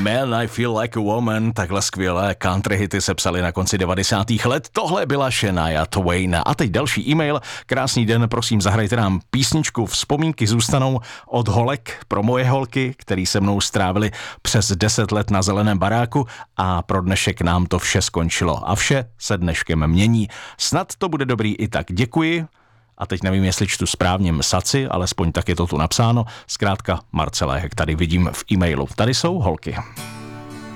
Man, I Feel Like a Woman, takhle skvělé country hity se psaly na konci 90. let. Tohle byla Shania Twain. A teď další e-mail. Krásný den, prosím, zahrajte nám písničku Vzpomínky zůstanou od holek pro moje holky, který se mnou strávili přes 10 let na zeleném baráku a pro dnešek nám to vše skončilo. A vše se dneškem mění. Snad to bude dobrý i tak. Děkuji. A teď nevím, jestli čtu správně Msaci, alespoň tak je to tu napsáno. Zkrátka Marcela, jak tady vidím v e-mailu. Tady jsou holky.